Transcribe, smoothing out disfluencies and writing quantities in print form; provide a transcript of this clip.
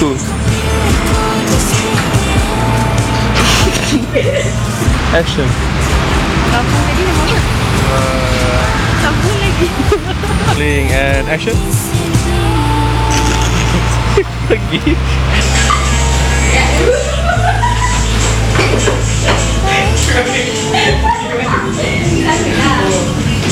Cool. Action. Sambung lagi nama apa? Sambung lagi. Playing and action. Lagi.